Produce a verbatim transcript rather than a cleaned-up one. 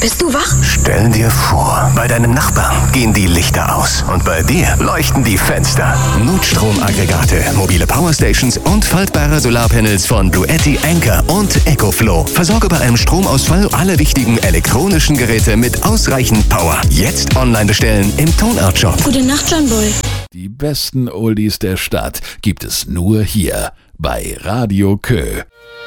bist du wach? Stell dir vor, bei deinem Nachbarn gehen die Lichter aus und bei dir leuchten die Fenster. Notstromaggregate, mobile Powerstations und faltbare Solarpanels von Bluetti, Anker und EcoFlow. Versorge bei einem Stromausfall alle wichtigen elektronischen Geräte mit ausreichend Power. Jetzt online bestellen im Tonart Shop. Gute Nacht, John Boy. Die besten Oldies der Stadt gibt es nur hier bei Radio Kö.